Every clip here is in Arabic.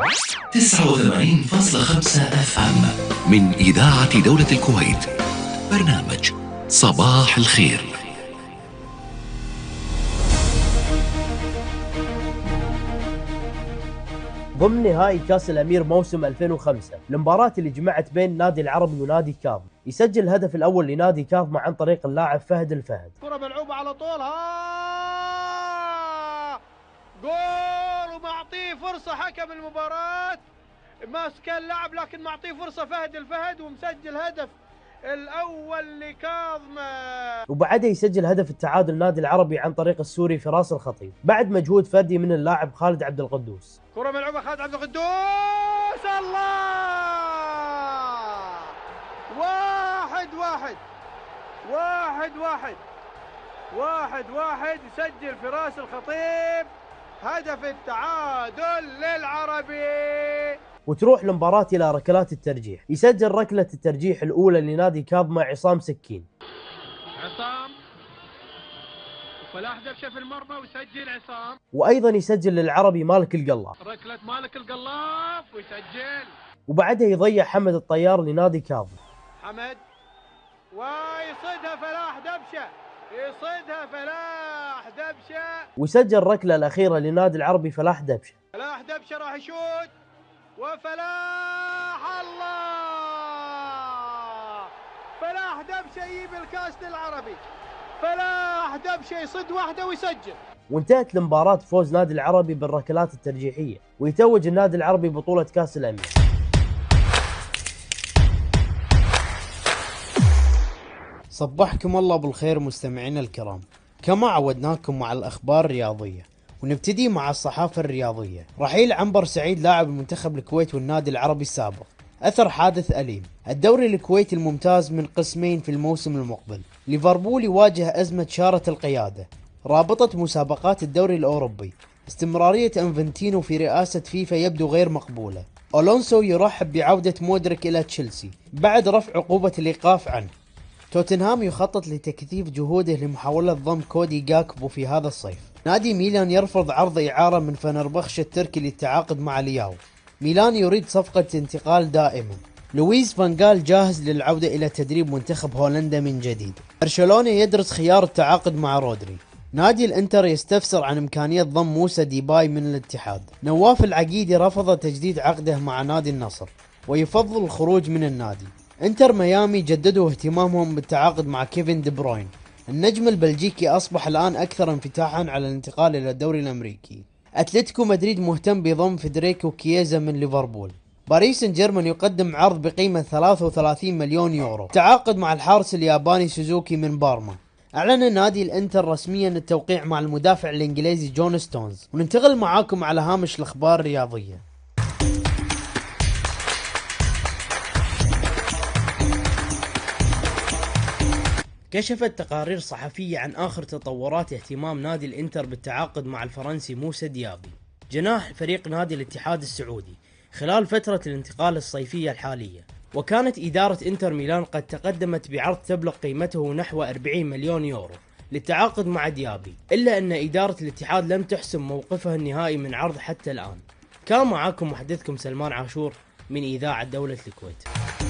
89.5 اف ام من إذاعة دولة الكويت. برنامج صباح الخير. ضمن نهائي كاس الأمير موسم 2005 المباراة اللي جمعت بين نادي العربي ونادي كاظم، يسجل الهدف الأول لنادي كاظم عن طريق اللاعب فهد الفهد. كرة ملعوبة على طول، جول، ومعطيه فرصة حكم المباراة، ماسك اللاعب لكن معطيه فرصة فهد الفهد ومسجل هدف الأول لكاظم. وبعدها يسجل هدف التعادل نادي العربي عن طريق السوري فراس الخطيب بعد مجهود فردي من اللاعب خالد عبد القدوس. كرة ملعوبة خالد عبد القدوس، الله! 1-1 يسجل فراس الخطيب هدف التعادل للعربي. وتروح المباراة إلى ركلات الترجيح، يسجل ركلة الترجيح الأولى لنادي كاظم عصام سكين. عصام فلاح دبشة في المرمى ويسجل عصام. وأيضا يسجل للعربي مالك القلاف، ركلة مالك القلاف ويسجل. وبعدها يضيع حمد الطيار لنادي كاظم. حمد ويصيدها فلاح دبشة، يصيدها فلاح دبشة، ويسجل الركلة الأخيرة لنادي العربي فلاح دبشة. فلاح دبشة راح يشوت، وفلاح الله! فلاح دبشة يجيب الكاس للعربي، فلاح دبشة يصد واحدة ويسجل. وانتهت المباراة بفوز نادي العربي بالركلات الترجيحية، ويتوج النادي العربي بطولة كاس الأمير. صبحكم الله بالخير مستمعينا الكرام، كما عودناكم مع الأخبار الرياضية، ونبتدي مع الصحافة الرياضية. رحيل عنبر سعيد لاعب المنتخب الكويت والنادي العربي السابق أثر حادث أليم. الدوري الكويتي الممتاز من قسمين في الموسم المقبل. ليفربول يواجه أزمة شارة القيادة. رابطة مسابقات الدوري الأوروبي، استمرارية أنفنتينو في رئاسة فيفا يبدو غير مقبولة. ألونسو يرحب بعودة مودريك إلى تشيلسي بعد رفع عقوبة الإيقاف عنه. توتنهام يخطط لتكثيف جهوده لمحاولة ضم كودي جاكبو في هذا الصيف. نادي ميلان يرفض عرض إعارة من فنربخش التركي للتعاقد مع لياو. ميلان يريد صفقة انتقال دائمة. لويس فانغال جاهز للعودة إلى تدريب منتخب هولندا من جديد. برشلونة يدرس خيار التعاقد مع رودري. نادي الانتر يستفسر عن إمكانية ضم موسى ديباي من الاتحاد. نواف العقيدي رفض تجديد عقده مع نادي النصر ويفضل الخروج من النادي. انتر ميامي جددوا اهتمامهم بالتعاقد مع كيفن دي بروين. النجم البلجيكي أصبح الآن أكثر انفتاحا على الانتقال إلى الدوري الأمريكي. أتلتيكو مدريد مهتم بضم فيدريكو كييزا من ليفربول. باريس سان جيرمان يقدم عرض بقيمة 33 مليون يورو تعاقد مع الحارس الياباني سوزوكي من بارما. أعلن نادي الانتر رسميا التوقيع مع المدافع الإنجليزي جون ستونز. وننتقل معاكم على هامش الأخبار الرياضية. كشفت تقارير صحفية عن آخر تطورات اهتمام نادي الانتر بالتعاقد مع الفرنسي موسى ديابي جناح فريق نادي الاتحاد السعودي خلال فترة الانتقال الصيفية الحالية. وكانت إدارة انتر ميلان قد تقدمت بعرض تبلغ قيمته نحو 40 مليون يورو للتعاقد مع ديابي، إلا أن إدارة الاتحاد لم تحسم موقفها النهائي من عرض حتى الآن. كان معاكم محدثكم سلمان عاشور من إذاعة دولة الكويت.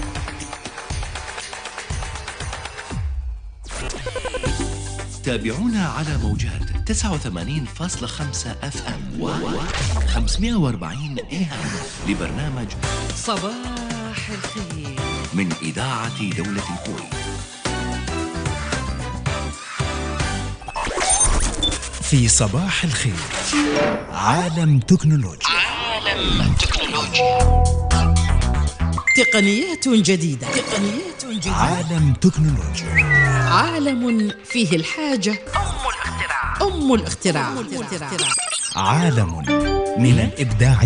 تابعونا على موجات 89.5 اف ام و 540 AM لبرنامج صباح الخير من إذاعة دولة الكويت. في صباح الخير عالم تكنولوجيا. تقنيات جديدة. عالم تكنولوجيا. عالم فيه الحاجة أم الاختراع. عالم من الإبداع